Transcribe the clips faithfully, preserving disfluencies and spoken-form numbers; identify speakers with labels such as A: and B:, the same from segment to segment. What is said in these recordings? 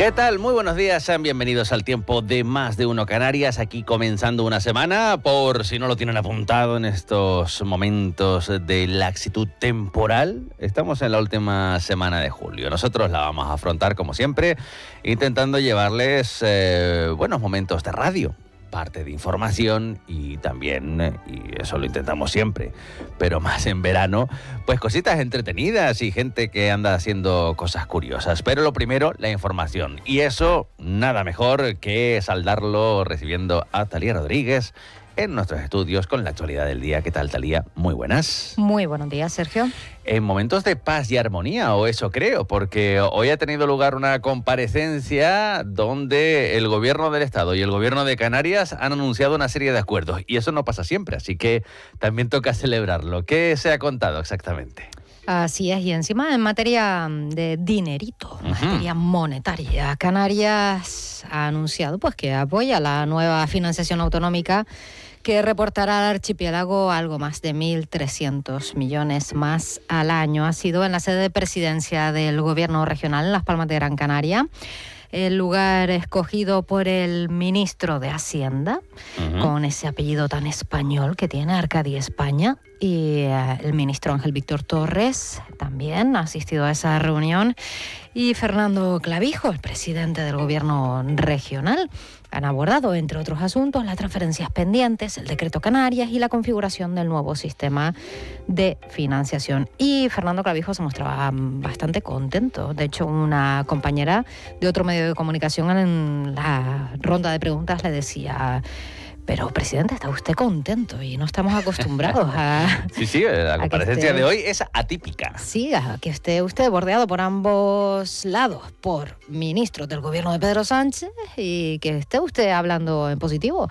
A: ¿Qué tal? Muy buenos días, sean bienvenidos al tiempo de Más de Uno Canarias, aquí comenzando una semana, por si no lo tienen apuntado en estos momentos de laxitud temporal. Estamos en la última semana de julio. Nosotros la vamos a afrontar como siempre, intentando llevarles eh, buenos momentos de radio. Parte de información y también, y eso lo intentamos siempre, pero más en verano, pues cositas entretenidas y gente que anda haciendo cosas curiosas. Pero lo primero, la información. Y eso, nada mejor que saldarlo recibiendo a Talía Rodríguez en nuestros estudios con la actualidad del día. ¿Qué tal, Talía? Muy buenas.
B: Muy buenos días, Sergio.
A: En momentos de paz y armonía, o eso creo, porque hoy ha tenido lugar una comparecencia donde el gobierno del Estado y el gobierno de Canarias han anunciado una serie de acuerdos, y eso no pasa siempre, así que también toca celebrarlo. ¿Qué se ha contado exactamente?
B: Así es, y encima en materia de dinerito, uh-huh. materia monetaria, Canarias ha anunciado pues que apoya la nueva financiación autonómica que reportará al archipiélago algo más de mil trescientos millones más al año. Ha sido en la sede de presidencia del gobierno regional en Las Palmas de Gran Canaria, el lugar escogido por el ministro de Hacienda, uh-huh. con ese apellido tan español que tiene, Arcadi España, y uh, el ministro Ángel Víctor Torres también ha asistido a esa reunión, y Fernando Clavijo, el presidente del gobierno regional. Han abordado, entre otros asuntos, las transferencias pendientes, el decreto Canarias y la configuración del nuevo sistema de financiación. Y Fernando Clavijo se mostraba bastante contento. De hecho, una compañera de otro medio de comunicación en la ronda de preguntas le decía: pero, presidente, está usted contento y no estamos acostumbrados a...
A: Sí, sí, la comparecencia esté, de hoy es atípica.
B: Sí, a que esté usted bordeado por ambos lados, por ministros del gobierno de Pedro Sánchez, y que esté usted hablando en positivo.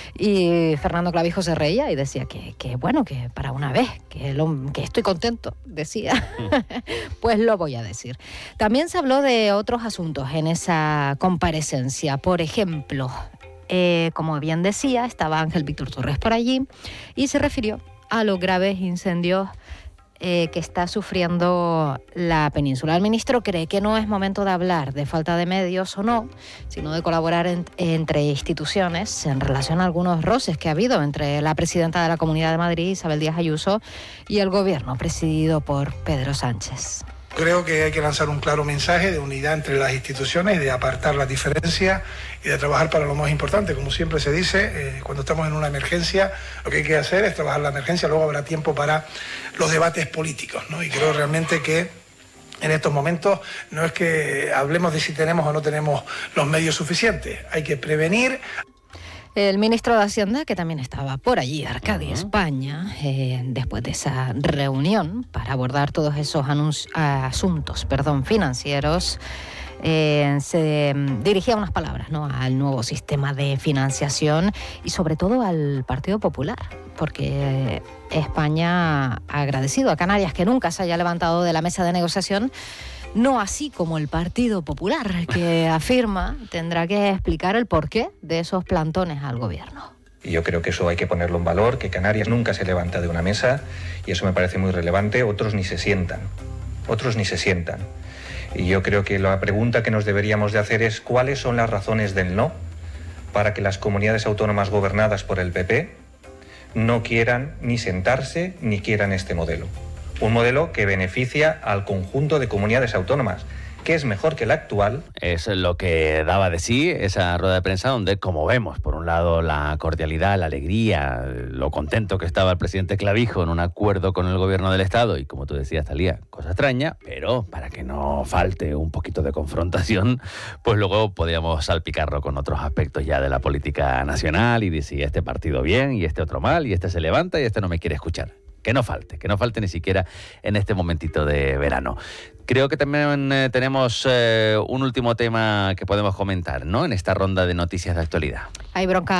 B: Y Fernando Clavijo se reía y decía que, que bueno, que para una vez, que, lo, que estoy contento, decía. Pues lo voy a decir. También se habló de otros asuntos en esa comparecencia. Por ejemplo... Eh, como bien decía, estaba Ángel Víctor Torres por allí y se refirió a los graves incendios eh, que está sufriendo la península. El ministro cree que no es momento de hablar de falta de medios o no, sino de colaborar en, entre instituciones en relación a algunos roces que ha habido entre la presidenta de la Comunidad de Madrid, Isabel Díaz Ayuso, y el gobierno presidido por Pedro Sánchez.
C: Creo que hay que lanzar un claro mensaje de unidad entre las instituciones, de apartar las diferencias y de trabajar para lo más importante. Como siempre se dice, eh, cuando estamos en una emergencia, lo que hay que hacer es trabajar la emergencia, luego habrá tiempo para los debates políticos, ¿no? Y creo realmente que en estos momentos no es que hablemos de si tenemos o no tenemos los medios suficientes, hay que prevenir.
B: El ministro de Hacienda, que también estaba por allí, Arcadi uh-huh. España, eh, después de esa reunión para abordar todos esos anunci- asuntos perdón, financieros, eh, se dirigía unas palabras, ¿no?, al nuevo sistema de financiación y sobre todo al Partido Popular, porque España ha agradecido a Canarias que nunca se haya levantado de la mesa de negociación. No así como el Partido Popular, que afirma tendrá que explicar el porqué de esos plantones al gobierno.
D: Y yo creo que eso hay que ponerlo en valor, que Canarias nunca se levanta de una mesa, y eso me parece muy relevante. Otros ni se sientan, otros ni se sientan. Y yo creo que la pregunta que nos deberíamos de hacer es ¿cuáles son las razones del no para que las comunidades autónomas gobernadas por el P P no quieran ni sentarse ni quieran este modelo? Un modelo que beneficia al conjunto de comunidades autónomas, que es mejor que el actual.
A: Es lo que daba de sí esa rueda de prensa donde, como vemos, por un lado la cordialidad, la alegría, lo contento que estaba el presidente Clavijo en un acuerdo con el gobierno del Estado y, como tú decías, Talía, cosa extraña, pero para que no falte un poquito de confrontación, pues luego podíamos salpicarlo con otros aspectos ya de la política nacional y decir este partido bien y este otro mal y este se levanta y este no me quiere escuchar. Que no falte, que no falte ni siquiera en este momentito de verano. Creo que también eh, tenemos eh, un último tema que podemos comentar, ¿no?, en esta ronda de noticias de actualidad.
B: Hay bronca